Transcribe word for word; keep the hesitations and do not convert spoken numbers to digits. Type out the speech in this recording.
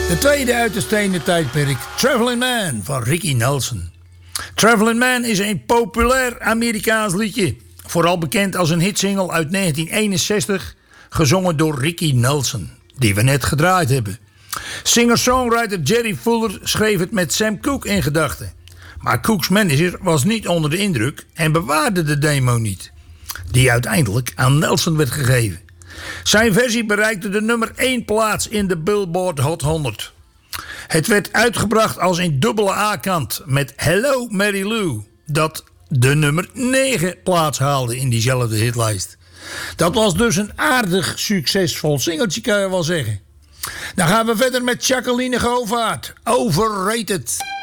De tweede uit de stenen tijdperk, Traveling Man van Ricky Nelson. Traveling Man is een populair Amerikaans liedje. Vooral bekend als een hitsingle uit negentien eenenzestig, gezongen door Ricky Nelson, die we net gedraaid hebben. Singer-songwriter Jerry Fuller schreef het met Sam Cooke in gedachten. Maar Cooks manager was niet onder de indruk en bewaarde de demo niet, die uiteindelijk aan Nelson werd gegeven. Zijn versie bereikte de nummer één plaats in de Billboard Hot honderd. Het werd uitgebracht als een dubbele A-kant met Hello Mary Lou, dat de nummer negen plaats haalde in diezelfde hitlijst. Dat was dus een aardig succesvol singeltje, kan je wel zeggen. Dan gaan we verder met Jacqueline Govaert, Overrated.